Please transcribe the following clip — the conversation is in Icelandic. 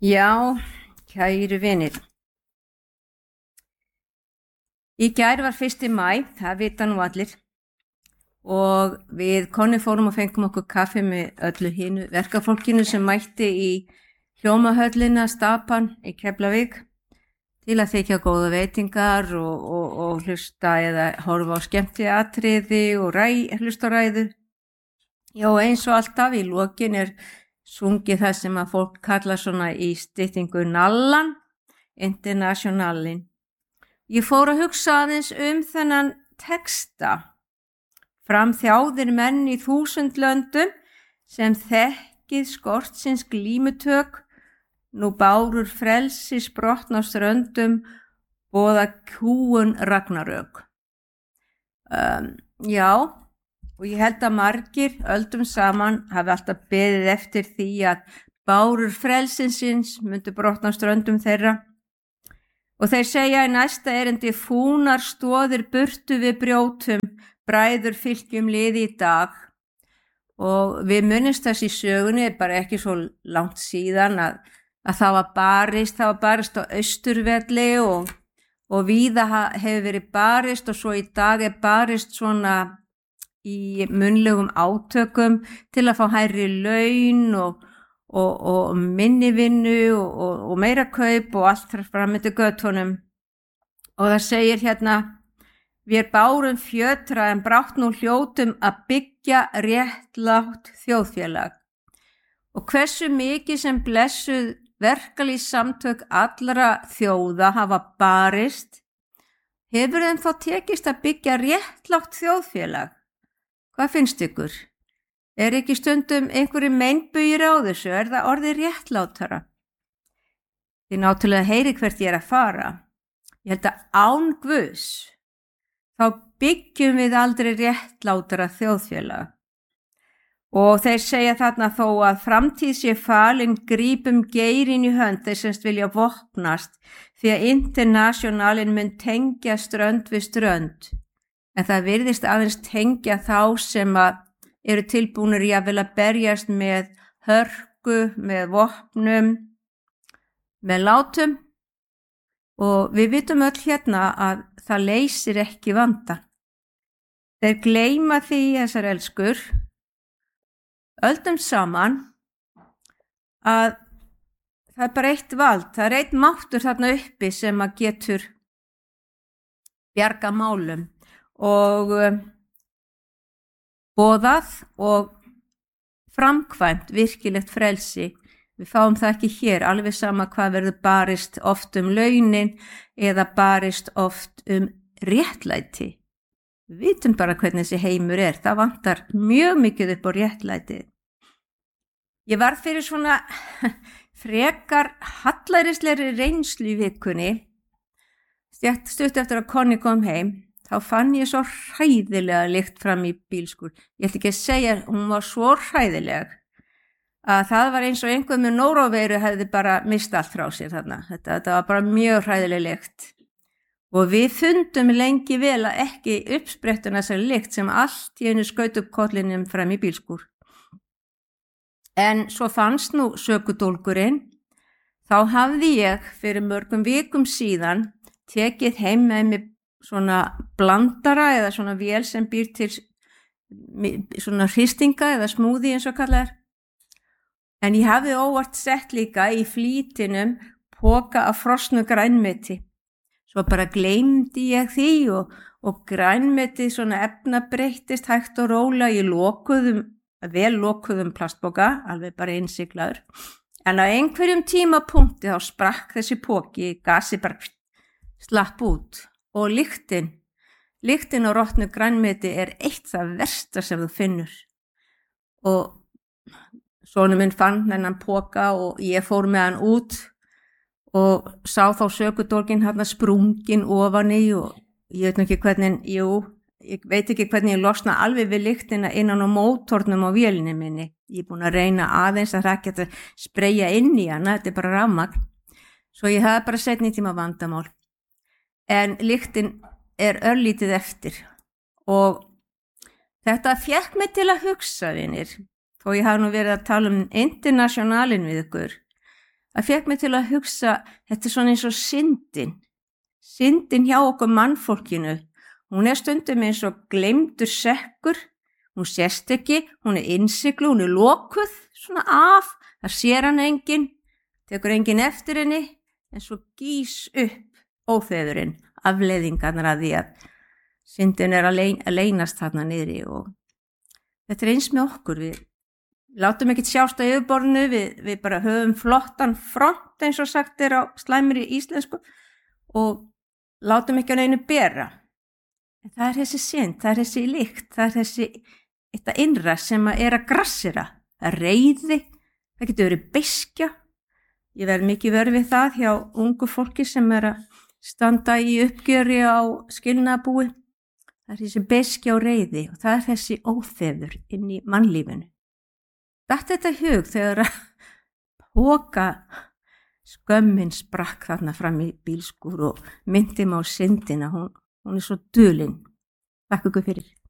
Já, kæru vinir. Í gær var 1. maí, það vita nú allir, og við Konni fórum og fengum okkur kaffi með öllu hinu verkafólkinu sem mætti í hljómahöllina Stapan í Keflavík til að þykja góða veitingar og hlusta eða horfa á skemmtiatriði og hlusta á ræðu. Já, eins og alltaf í lokin sungið það sem að fólk kalla svona í styttingu nallan, internationalin. Ég fór að hugsa aðeins þennan texta. Framþjáðir menn í 1000 löndum sem þekkið skortsins glímutök, nú bárur frelsis brotna á ströndum, boða kúgun ragnarök. Já, og ég held að margir öldum saman hafi alltaf beðið eftir því að bárur frelsinsins myndu brotna á ströndum þeirra. Og þeir segja í næsta erindi fúnar stoðir burtu við brjótum, bræður fylgjum liði í dag. Og við munumst þess í sögunni, bara ekki svo langt síðan að það var barist á Austurvelli og víða hefur verið barist og svo í dag barist svona í munnlegum átökum til að fá hærri laun og minni vinnu og meira kaup og allt fram eftir götunum. Og það segir hérna, við bárum fjötra en brátt nú hljótum að byggja réttlátt þjóðfélag. Og hversu mikið sem blessuð verkalýðssamtök allra þjóða hafa barist, hefur þeim þá tekist að byggja réttlátt þjóðfélag? Hvað finnst ykkur? Ekki stundum einhverju meinbugir á þessu? Það orðið réttlátara? Þið náttúrulega heyri hvert ég að fara. Ég held að án Guðs, þá byggjum við aldrei réttlátara þjóðfélag. Og þeir segja þarna þó að framtíð sé falin, grípum geirin í hönd, þeir semst vilja vopnast, því að internationalin mun tengja strönd við strönd. En það virðist aðeins tengja þá sem að eru tilbúnir jafnvel að berjast með hörku, með vopnum, með látum. Og við vitum öll hérna að það leysir ekki vanda. Þeir gleyma því, þessar elskur, öldum saman að það bara eitt vald, það einn máttur þarna uppi sem að getur bjarga málum og boðað og framkvæmt virkilegt frelsi. Við fáum það ekki hér, alveg sama hvað verður barist oft launin eða barist oft réttlæti. Við vitum bara hvernig þessi heimur það vantar mjög mikið upp á réttlæti. Ég varð fyrir svona frekar hallærislegri reynslu í vikunni. Stutt eftir að Konni kom heim, þá fann ég svo hræðilega lykt fram í bílskúr. Ég ætla ekki að segja, hún var svo hræðileg að það var eins og einhver með nóróveiru hefði bara mist allt frá sér þarna. Þetta var bara mjög hræðileg lykt. Og við fundum lengi vel að ekki uppsprettuna þessari lykt sem allt í einu skaut upp kollinum fram í bílskúr. En svo fannst nú sökudólgurinn. Þá hafði ég fyrir mörgum vikum síðan tekið heim með mig svona blandara eða svona vél sem býr til svona hristinga eða smoothie eins og kallar. En ég hafði óvart sett líka í flítinum poka af frosnu grænmeti. Svo bara gleymdi ég því og grænmeti svona efnabreyttist hægt og róla í vel lokuðum plastpoka, alveg bara innsiglaður. En á einhverjum tímapunkti þá sprakk þessi poki, gasi bara slapp út. Og lyktin á rotnu grænmeti eitt það versta sem þú finnur. Og sonur minn fann þennan poka og ég fór með hann út og sá þá sökudólginn hérna sprungin ofan í og ég veit ekki hvernig ég losna alveg við lyktina innan á mótornum á vélinni minni. Ég búin að reyna aðeins að það ekki að spreyja inn í hana, þetta bara rafmagn. Svo ég hafði bara seinni tíma vandamál. En lyktin örlítið eftir og þetta fékk mig til að hugsa, vinir, þó ég hafi nú verið að tala internationalin við ykkur, Það fékk mig til að hugsa, þetta svona eins og syndin. Syndin hjá okkur mannfólkinu. Hún stundum eins og gleymdur sekkur. Hún sést ekki, hún innsiglu, hún lokuð svona af. Það sér hann enginn, tekur enginn eftir henni, en svo gís upp óþefurinn, afleiðingarnar að því að syndin að leynast þarna niðri. Og þetta eins með okkur, við látum ekkert sjást á yfirborðinu, við bara höfum flottan front eins og sagt á slæmri íslensku og látum ekki á neinu bera. En það þessi synd, það þessi lykt, það þessi þetta innra sem að grassera, það reiði, það getur verið beiskja. Ég verð mikið vör við það hjá ungu fólki sem að standa í uppgjöri á skilnaðarbúi. Það þessi beiskja og reiði og það þessi óþefur inn í mannlífinu. Þetta hug þegar að póka skömmin sprakk þarna fram í bílskúr og myndi mig á syndina, hún svo dulin. Takk ykkur fyrir.